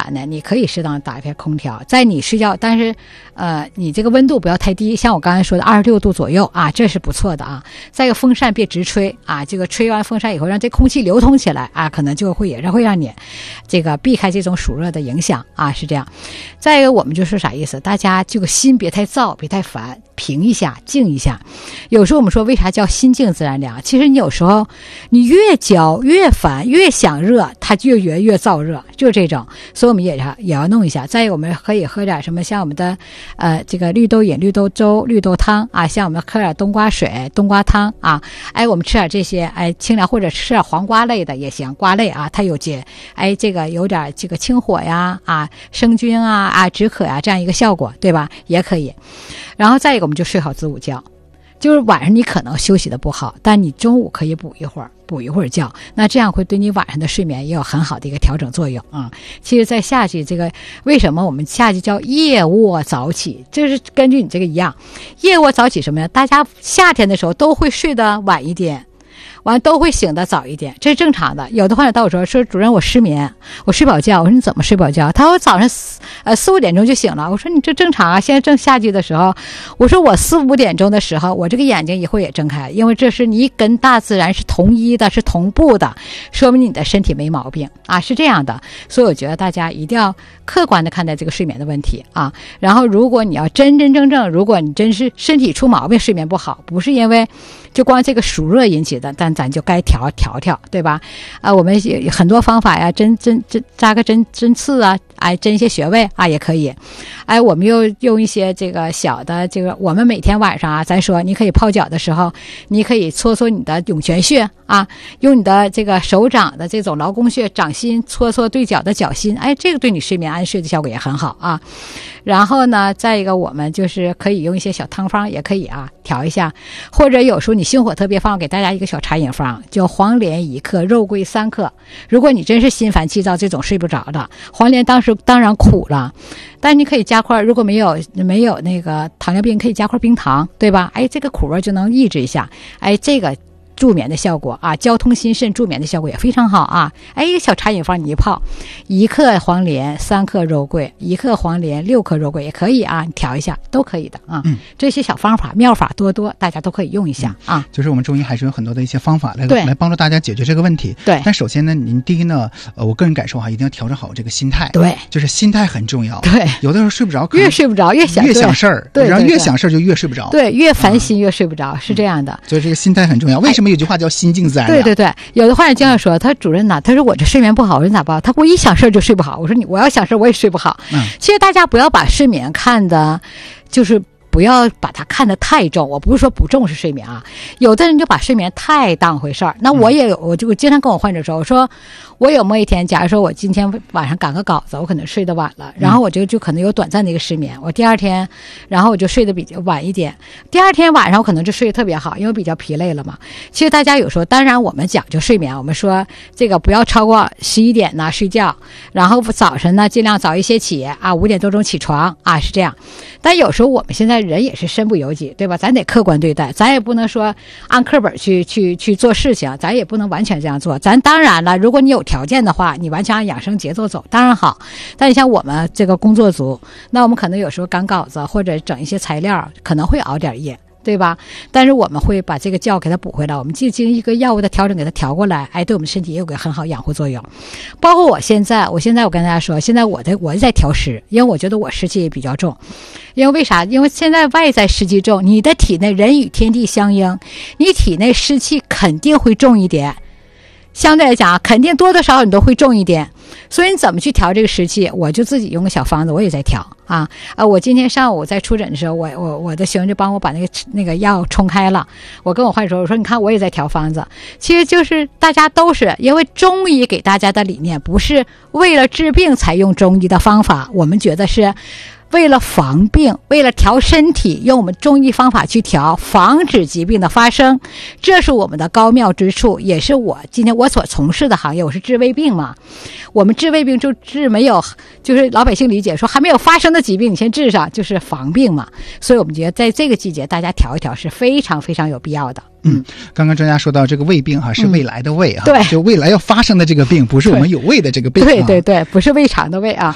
晚呢，你可以适当打开空调，在你睡觉，但是你这个温度不要太低，像我刚才说的26度左右啊，这是不错的啊。再一个风扇别直吹啊，这个吹完风扇以后让这空气流通起来啊，可能就会也是会让你这个避开这种暑热的影响啊，是这样。再一个我们就是啥意思，大家这个心别太躁，别太烦，平一下，静一下。有时候我们说为啥叫心静自然凉，其实你有时候你越焦越烦越想热，它就越燥热，就这种。所以我们也要弄一下。再一个我们可以喝点什么，像我们的这个绿豆饮、绿豆粥、绿豆汤啊，像我们喝点冬瓜水、冬瓜汤啊，我们吃点这些清凉，或者吃点黄瓜类的也行，瓜类啊，它有这个有点这个清火呀生菌止渴呀这样一个效果，对吧？也可以。然后再一个我们就睡好子午觉。就是晚上你可能休息的不好，但你中午可以补一会儿觉，那这样会对你晚上的睡眠也有很好的一个调整作用啊。其实在夏季这个为什么我们夏季叫夜卧早起，这是根据你这个一样。夜卧早起什么呀？大家夏天的时候都会睡得晚一点，完都会醒得早一点，这是正常的。有的患者到我说主任我失眠，我睡不好觉。我说你怎么睡不好觉？他说我早上4-5点钟就醒了。我说你这正常啊，现在正夏季的时候。我说我4-5点钟的时候，我这个眼睛一会也睁开，因为这是你跟大自然是同一的，是同步的，说明你的身体没毛病啊，是这样的。所以我觉得大家一定要客观的看待这个睡眠的问题啊。然后如果你要真正，如果你真是身体出毛病，睡眠不好，不是因为就光这个暑热引起的，但咱就该调，对吧？我们很多方法呀，扎个针刺啊，针一些穴位啊也可以。我们又用一些这个小的这个，我们每天晚上啊，咱说你可以泡脚的时候，你可以搓搓你的涌泉穴啊，用你的这个手掌的这种劳宫穴掌心搓搓对角的脚心，这个对你睡眠安睡的效果也很好啊。然后呢，再一个我们就是可以用一些小汤方也可以啊调一下，或者有时候你心火特别放，给大家一个小茶饮方，叫黄连1克，肉桂3克。如果你真是心烦气躁这种睡不着的，黄连当然苦了，但你可以加块，如果没有那个糖尿病，可以加块冰糖，对吧？这个苦味就能抑制一下，这个助眠的效果啊，交通心肾助眠的效果也非常好啊。小茶饮方你一泡，1克黄连3克肉桂，1克黄连6克肉桂也可以啊，你调一下都可以的啊。这些小方法妙法多，大家都可以用一下啊。 就是我们中医还是有很多的一些方法来帮助大家解决这个问题。 对。 但首先呢，您第一呢，我个人感受一定要调整好这个心态。 对。 就是心态很重要。 对。 有的时候睡不着， 越睡不着越想事儿， 对， 然后越想事儿就越睡不着。 对，越烦心越睡不着，是这样的。 所以这个心态很重要。为什么有句话叫心静自然凉？ 对，有的患者经常说，他主任呐，他说我这睡眠不好，我说咋办？他给我一想事儿就睡不好。我说我要想事儿我也睡不好。其实大家不要把睡眠看的，就是不要把它看得太重。我不是说不重视睡眠啊，有的人就把睡眠太当回事儿。那我也有，我经常跟我患者说，我说我有没一天，假如说我今天晚上赶个稿子，我可能睡得晚了，然后我就可能有短暂的一个失眠，我第二天，然后我就睡得比较晚一点，第二天晚上我可能就睡得特别好，因为我比较疲累了嘛。其实大家有时候，当然我们讲究睡眠，我们说这个不要超过11点呢睡觉，然后早晨呢尽量早一些起啊，5点多钟起床啊，是这样。但有时候我们现在人也是身不由己，对吧？咱得客观对待，咱也不能说按课本去做事情，咱也不能完全这样做。咱当然了，如果你有条件的话，你完全按养生节奏走，当然好。但你像我们这个工作组，那我们可能有时候赶稿子或者整一些材料，可能会熬点夜，对吧？但是我们会把这个觉给它补回来，我们进行一个药物的调整给它调过来，对我们身体也有个很好养护作用。包括我现在我跟大家说，现在我在调湿，因为我觉得我湿气也比较重。因为为啥？因为现在外在湿气重，你的体内人与天地相应，你体内湿气肯定会重一点，相对来讲肯定多多少少你都会重一点。所以你怎么去调这个湿气？我就自己用个小方子，我也在调啊。我今天上午在出诊的时候，我的学生就帮我把那个药冲开了。我跟我患者说，我说你看我也在调方子。其实就是大家都是因为中医给大家的理念不是为了治病才用中医的方法，我们觉得是为了防病，为了调身体，用我们中医方法去调，防止疾病的发生，这是我们的高妙之处，也是我今天我所从事的行业。我是治胃病嘛，我们治胃病就治没有，就是老百姓理解说还没有发生的疾病你先治上，就是防病嘛。所以我们觉得在这个季节大家调一调是非常非常有必要的。 刚刚专家说到这个胃病是未来的胃对， 就未来要发生的这个病，不是我们有胃的这个病。 对，不是胃肠的胃啊。